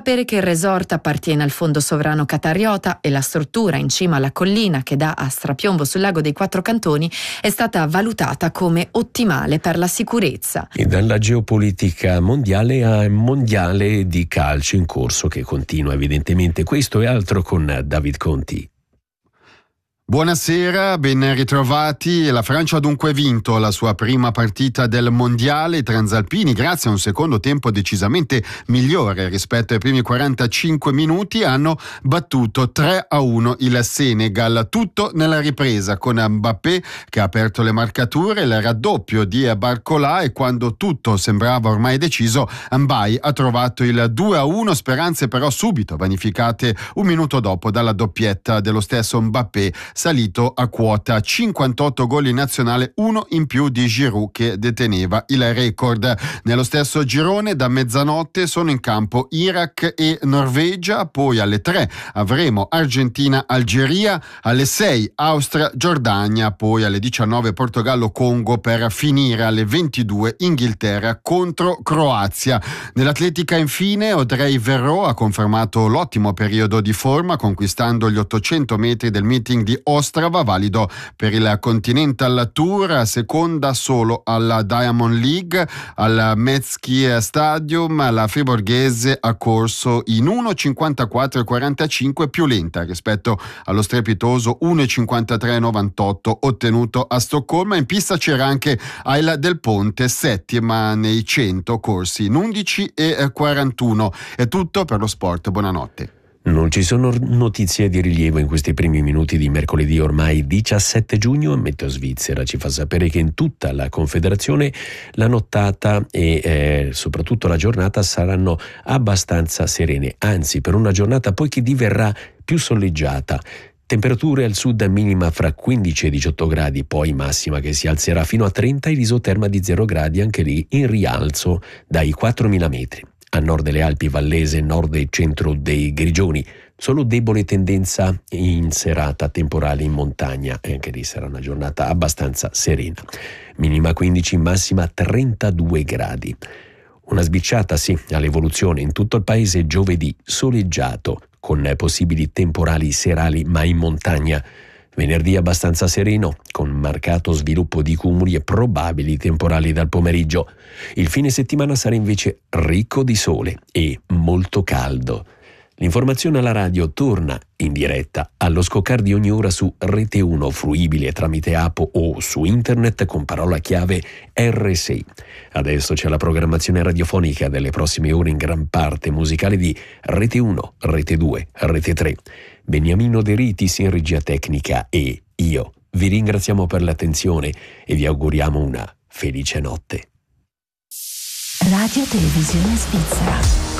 sapere che il resort appartiene al Fondo Sovrano Qatariota e la struttura in cima alla collina che dà a strapiombo sul lago dei Quattro Cantoni è stata valutata come ottimale per la sicurezza. E dalla geopolitica mondiale a mondiale di calcio in corso che continua evidentemente. Questo e altro con David Conti. Buonasera, ben ritrovati. La Francia ha dunque vinto la sua prima partita del mondiale. I transalpini, grazie a un secondo tempo decisamente migliore rispetto ai primi 45 minuti, hanno battuto 3-1 il Senegal. Tutto nella ripresa con Mbappé che ha aperto le marcature, il raddoppio di Barcola, e quando tutto sembrava ormai deciso, Mbaye ha trovato il 2-1, speranze però subito vanificate un minuto dopo dalla doppietta dello stesso Mbappé, salito a quota 58 gol in nazionale, uno in più di Giroud che deteneva il record. Nello stesso girone da mezzanotte sono in campo Iraq e Norvegia, poi alle 3 avremo Argentina-Algeria, alle 6 Austria-Giordania, poi alle 19 Portogallo-Congo per finire alle 22 Inghilterra contro Croazia. Nell'atletica infine Audrey Verreau ha confermato l'ottimo periodo di forma conquistando gli 800 metri del meeting di Ostrava, valido per il Continental Tour, seconda solo alla Diamond League. Al Metzky Stadium la friborghese ha corso in 1:54,45 più lenta rispetto allo strepitoso 1:53,98 ottenuto a Stoccolma. In pista c'era anche Ayla Del Ponte, settima nei 100, corsi in 11:41. È tutto per lo sport, buonanotte. Non ci sono notizie di rilievo in questi primi minuti di mercoledì ormai 17 giugno. Meteo Svizzera ci fa sapere che in tutta la Confederazione la nottata e soprattutto la giornata saranno abbastanza serene, anzi per una giornata poi che diverrà più soleggiata. Temperature al sud minima fra 15 e 18 gradi, poi massima che si alzerà fino a 30 e l'isoterma di 0 gradi, anche lì in rialzo dai 4.000 metri. A nord delle Alpi Vallese, nord e centro dei Grigioni, solo debole tendenza in serata temporale in montagna, e anche lì sarà una giornata abbastanza serena. Minima 15, massima 32 gradi. Una sbicciata sì all'evoluzione in tutto il paese giovedì, soleggiato, con possibili temporali serali ma in montagna. Venerdì abbastanza sereno, con marcato sviluppo di cumuli e probabili temporali dal pomeriggio. Il fine settimana sarà invece ricco di sole e molto caldo. L'informazione alla radio torna in diretta allo scoccare di ogni ora su Rete 1, fruibile tramite app o su internet con parola chiave R6. Adesso c'è la programmazione radiofonica delle prossime ore, in gran parte musicale, di Rete 1, Rete 2, Rete 3. Beniamino De Ritis in regia tecnica e io vi ringraziamo per l'attenzione e vi auguriamo una felice notte. Radio Televisione Svizzera.